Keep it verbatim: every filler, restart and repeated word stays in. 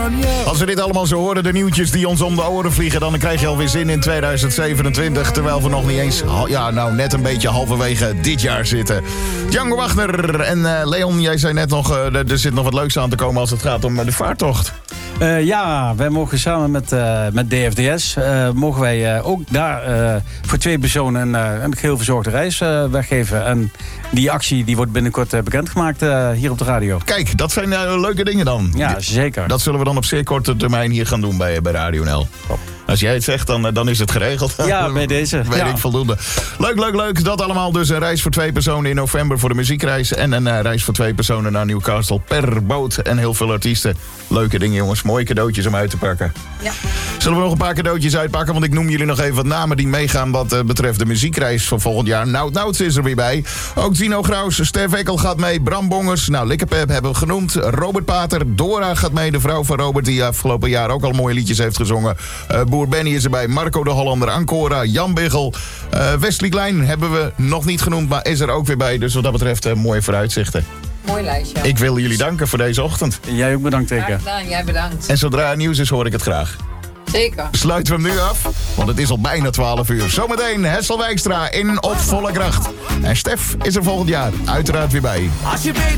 Als we dit allemaal zo horen, de nieuwtjes die ons om de oren vliegen, dan krijg je alweer zin in tweeduizend zevenentwintig. Terwijl we nog niet eens, ja nou net een beetje halverwege dit jaar zitten. Django Wagner en uh, Leon, jij zei net nog, uh, er zit nog wat leuks aan te komen als het gaat om uh, de vaartocht. Uh, ja, wij mogen samen met, uh, met D F D S, uh, mogen wij uh, ook daar uh, voor twee personen een, uh, een geheel verzorgde reis uh, weggeven. En die actie die wordt binnenkort uh, bekendgemaakt uh, hier op de radio. Kijk, dat zijn uh, leuke dingen dan. Ja, zeker. Dat zullen we dan op zeer korte termijn hier gaan doen bij, bij Radio N L. Top. Als jij het zegt, dan, dan is het geregeld. Ja, bij deze. Weet ja. ik voldoende. Leuk, leuk, leuk. Dat allemaal dus een reis voor twee personen in november voor de muziekreis. En een uh, reis voor twee personen naar Newcastle per boot. En heel veel artiesten. Leuke dingen, jongens. Mooie cadeautjes om uit te pakken. Ja. Zullen we nog een paar cadeautjes uitpakken? Want ik noem jullie nog even wat namen die meegaan wat uh, betreft de muziekreis van volgend jaar. Nout Nouts is er weer bij. Ook Zino Graus, Stef Ekkel gaat mee. Bram Bongers, nou Likkepep hebben we genoemd. Robert Pater, Dora gaat mee. De vrouw van Robert die afgelopen jaar ook al mooie liedjes heeft gezongen. Uh, Boer Benny is erbij. Marco de Hollander, Ancora, Jan Biggel. Uh, Wesley Klein hebben we nog niet genoemd, maar is er ook weer bij. Dus wat dat betreft uh, mooie vooruitzichten. Mooi lijstje. Ik wil jullie danken voor deze ochtend. Jij ook bedankt, Teke. Graag gedaan, jij bedankt. En zodra er nieuws is, hoor ik het graag. Zeker. Sluiten we hem nu af, want het is al bijna twaalf uur. Zometeen Hessel Wijkstra in Op Volle Kracht. En Stef is er volgend jaar uiteraard weer bij. Als je weet